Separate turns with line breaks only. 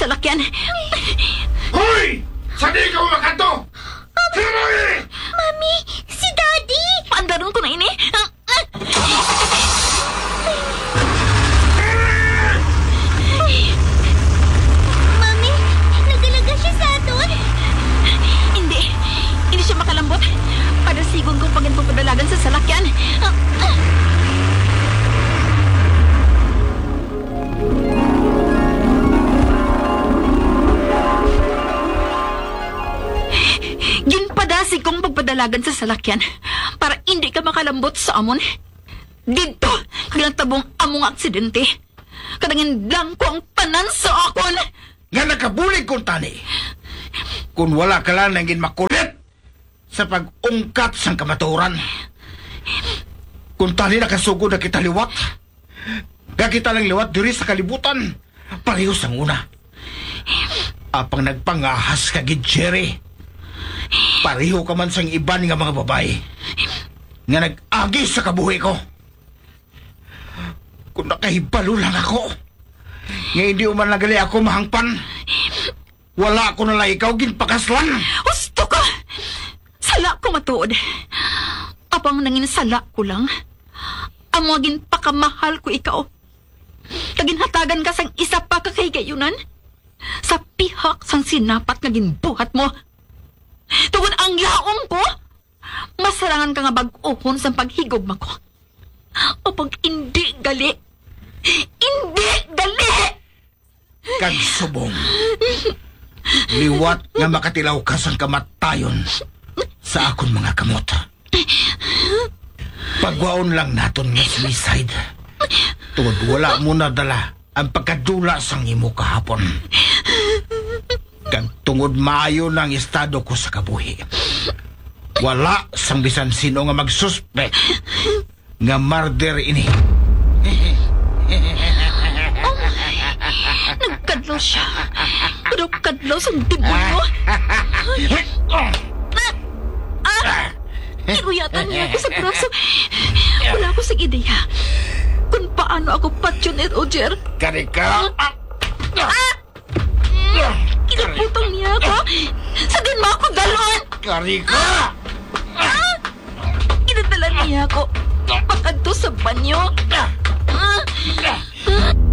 salakyan.
Hoy! Saan ikaw makanto? Hoy!
Mami, si Daddy!
Paandaron ko na ini.
Mami, nagalaga siya sa aton.
Hindi. Hindi siya makalambot. Padasigon kong paginpupadalagan sa salakyan. Ginpadasig kong pagpadalagan sa salakyan para hindi ka makalambot sa amon. Dito, kaglantabong among aksidente. Kadangin lang ko ang tanan sa akon.
Nga nakabulig kong tani. Kung wala ka lang nangin makulit sa pag-ungkat sang kamaturan. Kung tani nakasugod na kita liwat, nga kita lang liwat diri sa kalibutan, pareho sang una. Apang nagpangahas ka gid Jerry. Pareho ka man sang iban nga mga babae nga nag-agi sa kabuhi ko. Kung nakahibalo lang ako, nga hindi uman nagali ako mahangpan, wala ko nalang ikaw ginpakaslan.
Gusto ka! Sala ko matuod. Apang nangin sala ko lang, amagin pakamahal ko ikaw. Taginhatagan ka sang isa pa kakahigayunan sa pihak sang sinapat nga ginbuhat mo. Tungod ang yaong ko, masarangan ka nga bag-ohon sa paghigugma ko. O pag hindi gali, hindi gali!
Kag subong, liwat nga makatilaw ka sang kamatayon sa akon mga kamot. Pagwaon lang naton nga suicide. Tungod wala mo na dala ang pagkadula sang imo kahapon. Kag tungod maayo ng estado ko sa kabuhi. Wala sang bisan sino nga magsuspect nga murder ini.
Nagkadlaw siya. Pero kadlaw sa demonyo. Inuyatan niya ako sa braso. Wala ko sa ideya kung paano ako patyon Roger.
Karika!
Kinaputang niya ako. Sagin mo ako dalon.
Karika!
Kinadala niya ako. Pakadto sa banyo.